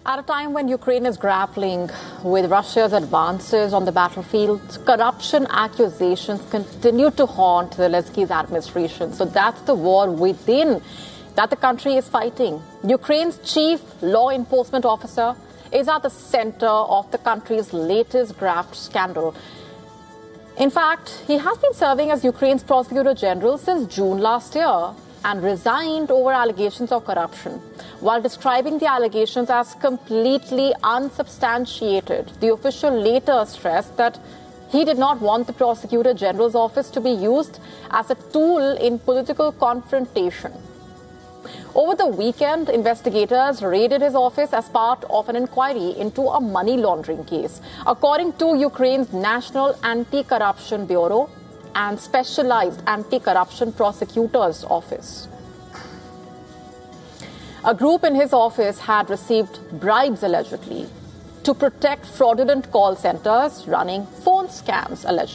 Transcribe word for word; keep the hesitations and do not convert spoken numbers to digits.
At a time when Ukraine is grappling with Russia's advances on the battlefield, corruption accusations continue to haunt Zelensky's administration. So that's the war within that the country is fighting. Ukraine's chief law enforcement officer is at the center of the country's latest graft scandal. In fact, he has been serving as Ukraine's prosecutor general since June last year and resigned over allegations of corruption. While describing the allegations as completely unsubstantiated, the official later stressed that he did not want the prosecutor general's office to be used as a tool in political confrontation. Over the weekend, investigators raided his office as part of an inquiry into a money laundering case, according to Ukraine's National Anti-Corruption Bureau and Specialized Anti-Corruption Prosecutor's Office. A group in his office had received bribes, allegedly, to protect fraudulent call centers running phone scams, allegedly.